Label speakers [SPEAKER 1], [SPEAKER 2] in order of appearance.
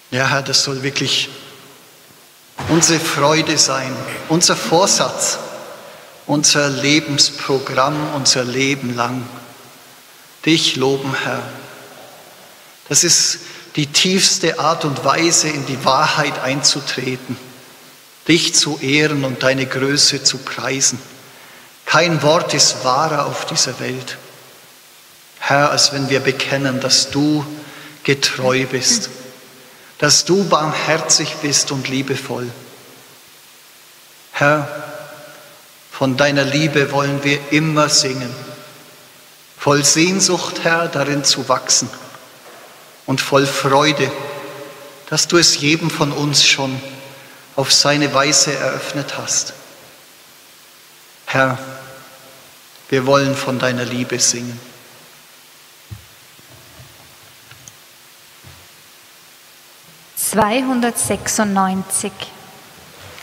[SPEAKER 1] Ja, Herr, das soll wirklich unsere Freude sein, unser Vorsatz, unser Lebensprogramm, unser Leben lang. Dich loben, Herr. Das ist die tiefste Art und Weise, in die Wahrheit einzutreten, dich zu ehren und deine Größe zu preisen. Kein Wort ist wahrer auf dieser Welt, Herr, als wenn wir bekennen, dass du getreu bist, dass du barmherzig bist und liebevoll. Herr, von deiner Liebe wollen wir immer singen, voll Sehnsucht, Herr, darin zu wachsen und voll Freude, dass du es jedem von uns schon auf seine Weise eröffnet hast. Herr, wir wollen von deiner Liebe singen.
[SPEAKER 2] (296)